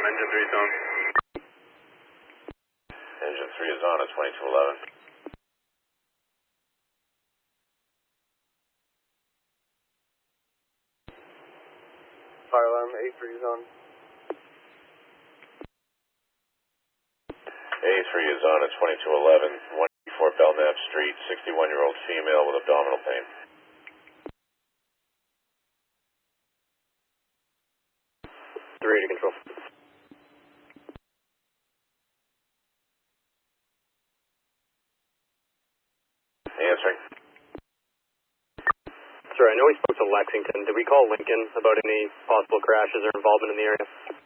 engine 3 is on. Engine 3 is on at 2211. Fire alarm, A3 is on. A3 is on at 2211, 184 Belknap Street, 61-year-old female with abdominal pain. Three to control. Answering. Sir, I know we spoke to Lexington. Did we call Lincoln about any possible crashes or involvement in the area?